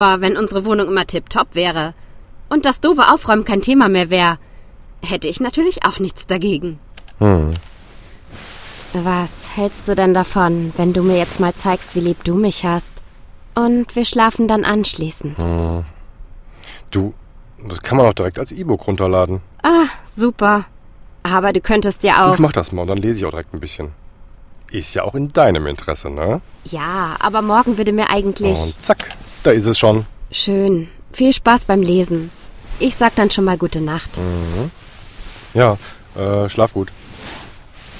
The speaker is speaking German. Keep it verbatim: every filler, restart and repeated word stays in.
Aber wenn unsere Wohnung immer tipptopp wäre und das doofe Aufräumen kein Thema mehr wäre, hätte ich natürlich auch nichts dagegen. Hm. Was hältst du denn davon, wenn du mir jetzt mal zeigst, wie lieb du mich hast? Und wir schlafen dann anschließend. Hm. Du, das kann man auch direkt als E-Book runterladen. Ah, super. Aber du könntest ja auch... Ich mach das mal und dann lese ich auch direkt ein bisschen. Ist ja auch in deinem Interesse, ne? Ja, aber morgen würde mir eigentlich... Und zack, da ist es schon. Schön. Viel Spaß beim Lesen. Ich sag dann schon mal gute Nacht. Mhm. Ja, äh, schlaf gut.